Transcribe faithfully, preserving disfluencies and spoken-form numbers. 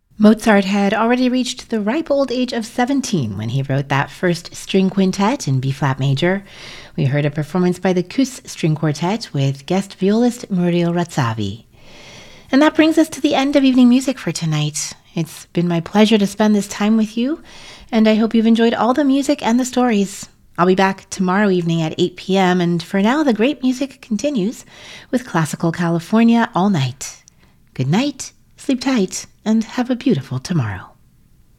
Mozart had already reached the ripe old age of seventeen when he wrote that first string quintet in B-flat major. We heard a performance by the Kuss String Quartet with guest violist Muriel Razavi. And that brings us to the end of Evening Music for tonight. It's been my pleasure to spend this time with you, and I hope you've enjoyed all the music and the stories. I'll be back tomorrow evening at eight p.m., and for now, the great music continues with Classical California all night. Good night, sleep tight, and have a beautiful tomorrow.